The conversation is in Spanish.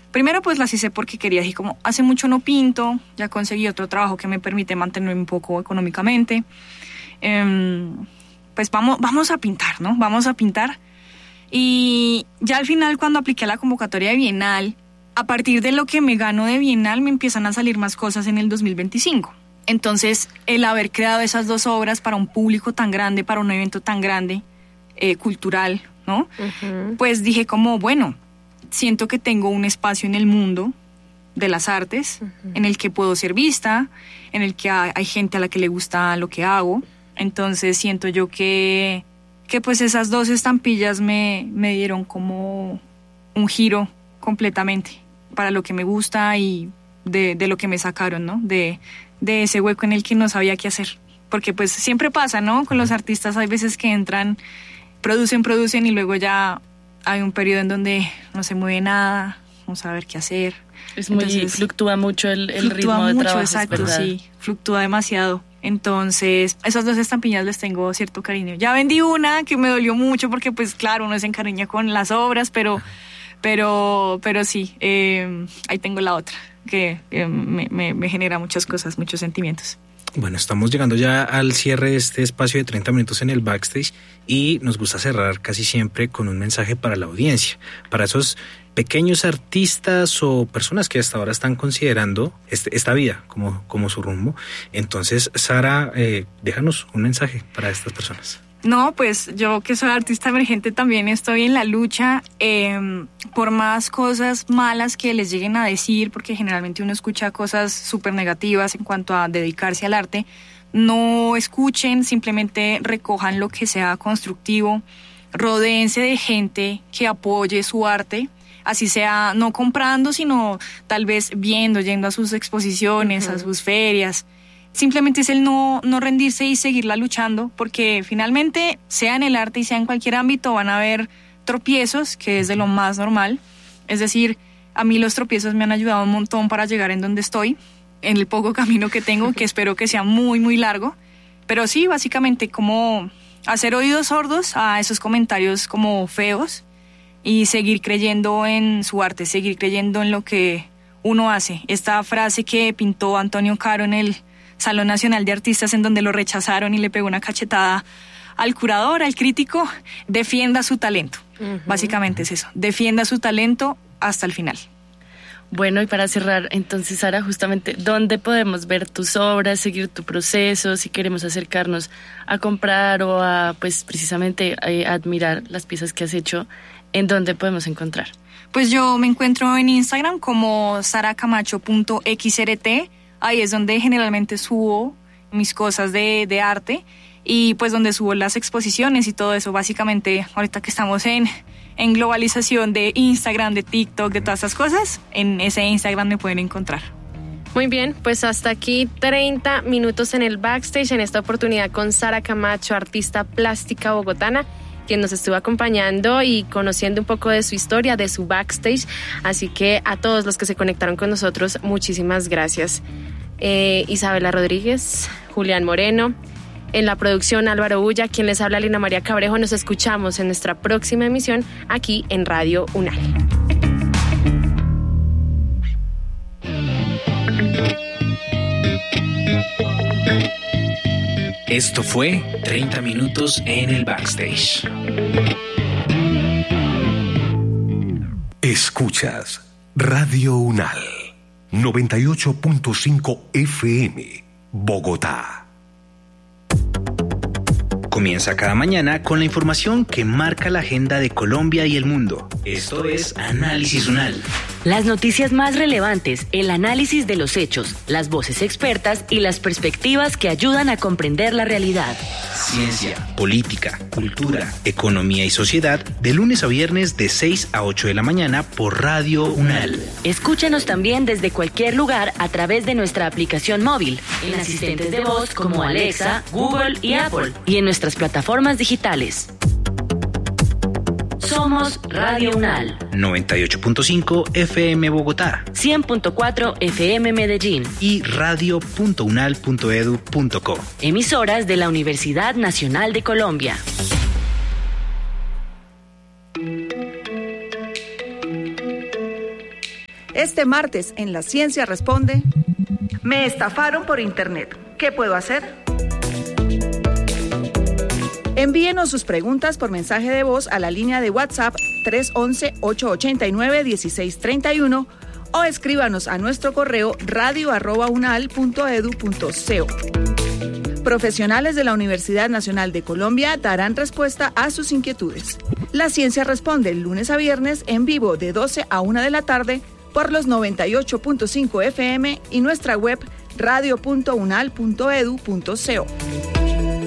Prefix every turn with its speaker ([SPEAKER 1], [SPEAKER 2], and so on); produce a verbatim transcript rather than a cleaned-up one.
[SPEAKER 1] Primero pues las hice porque quería, así como hace mucho no pinto, ya conseguí otro trabajo que me permite mantenerme un poco económicamente. Eh, pues vamos, vamos a pintar, ¿no? Vamos a pintar. Y ya al final, cuando apliqué a la convocatoria de Bienal, a partir de lo que me gano de Bienal me empiezan a salir más cosas en el dos mil veinticinco. Entonces, el haber creado esas dos obras para un público tan grande, para un evento tan grande, eh, cultural, ¿no? Uh-huh. Pues dije como, bueno, siento que tengo un espacio en el mundo de las artes, uh-huh, en el que puedo ser vista, en el que hay, hay gente a la que le gusta lo que hago. Entonces siento yo que, que pues esas dos estampillas me, me dieron como un giro completamente para lo que me gusta y de, de lo que me sacaron, ¿no? De, de ese hueco en el que no sabía qué hacer. Porque pues siempre pasa, ¿no? Con los artistas hay veces que entran, producen, producen y luego ya hay un periodo en donde no se mueve nada, no saber qué hacer.
[SPEAKER 2] Es muy, Entonces, fluctúa mucho el, el
[SPEAKER 1] fluctúa
[SPEAKER 2] ritmo de
[SPEAKER 1] mucho,
[SPEAKER 2] trabajo.
[SPEAKER 1] Exacto, sí, fluctúa demasiado. Entonces, esas dos estampillas les tengo cierto cariño. Ya vendí una que me dolió mucho porque, pues, claro, uno se encariña con las obras, pero, pero, pero sí, eh, ahí tengo la otra que eh, me, me, me genera muchas cosas, muchos sentimientos.
[SPEAKER 3] Bueno, estamos llegando ya al cierre de este espacio de treinta minutos en el backstage y nos gusta cerrar casi siempre con un mensaje para la audiencia, para esos pequeños artistas o personas que hasta ahora están considerando este, esta vida como, como su rumbo. Entonces, Sara, eh, déjanos un mensaje para estas personas.
[SPEAKER 1] No, pues yo que soy artista emergente también estoy en la lucha eh, por más cosas malas que les lleguen a decir, porque generalmente uno escucha cosas súper negativas en cuanto a dedicarse al arte. No escuchen, simplemente recojan lo que sea constructivo, rodéense de gente que apoye su arte, así sea no comprando, sino tal vez viendo, yendo a sus exposiciones, uh-huh, a sus ferias. Simplemente es el no, no rendirse y seguirla luchando, porque finalmente, sea en el arte y sea en cualquier ámbito, van a haber tropiezos, que es de lo más normal. Es decir, a mí los tropiezos me han ayudado un montón para llegar en donde estoy, en el poco camino que tengo, que espero que sea muy, muy largo. Pero sí, básicamente, como hacer oídos sordos a esos comentarios como feos y seguir creyendo en su arte, seguir creyendo en lo que uno hace. Esta frase que pintó Antonio Caro en el Salón Nacional de Artistas, en donde lo rechazaron y le pegó una cachetada al curador, al crítico, defienda su talento. Uh-huh. Básicamente es eso, defienda su talento hasta el final.
[SPEAKER 2] Bueno, y para cerrar, entonces, Sara, justamente, ¿dónde podemos ver tus obras, seguir tu proceso, si queremos acercarnos a comprar o a, pues, precisamente, a, a admirar las piezas que has hecho? ¿En dónde podemos encontrar?
[SPEAKER 1] Pues yo me encuentro en Instagram como sara camacho punto x r t. Ahí es donde generalmente subo mis cosas de, de arte y pues donde subo las exposiciones y todo eso. Básicamente, ahorita que estamos en, en globalización de Instagram, de TikTok, de todas esas cosas, en ese Instagram me pueden encontrar.
[SPEAKER 4] Muy bien, pues hasta aquí treinta minutos en el backstage, en esta oportunidad con Sara Camacho, artista plástica bogotana, quien nos estuvo acompañando y conociendo un poco de su historia, de su backstage. Así que a todos los que se conectaron con nosotros, muchísimas gracias. Eh, Isabela Rodríguez, Julián Moreno, en la producción Álvaro Ulla, quien les habla Lina María Cabrejo. Nos escuchamos en nuestra próxima emisión aquí en Radio UNAL.
[SPEAKER 3] Esto fue treinta minutos en el backstage.
[SPEAKER 5] Escuchas Radio UNAL noventa y ocho punto cinco F M, Bogotá.
[SPEAKER 3] Comienza cada mañana con la información que marca la agenda de Colombia y el mundo. Esto es Análisis UNAL.
[SPEAKER 6] Las noticias más relevantes, el análisis de los hechos, las voces expertas y las perspectivas que ayudan a comprender la realidad.
[SPEAKER 3] Ciencia, política, cultura, economía y sociedad, de lunes a viernes de seis a ocho de la mañana por Radio UNAL.
[SPEAKER 6] Escúchanos también desde cualquier lugar a través de nuestra aplicación móvil, en asistentes de voz como Alexa, Google y Apple, y en nuestras plataformas digitales. Somos Radio UNAL.
[SPEAKER 3] noventa y ocho punto cinco F M Bogotá.
[SPEAKER 6] cien punto cuatro F M Medellín.
[SPEAKER 3] Y radio punto unal punto edu punto co.
[SPEAKER 6] Emisoras de la Universidad Nacional de Colombia.
[SPEAKER 7] Este martes en La Ciencia Responde, me estafaron por internet. ¿Qué puedo hacer? Envíenos sus preguntas por mensaje de voz a la línea de WhatsApp tres once, ocho ochenta y nueve, dieciséis treinta y uno o escríbanos a nuestro correo radio arroba unal punto edu punto co. Profesionales de la Universidad Nacional de Colombia darán respuesta a sus inquietudes. La Ciencia Responde lunes a viernes en vivo de doce a una de la tarde por los noventa y ocho punto cinco F M y nuestra web radio punto unal punto edu punto co.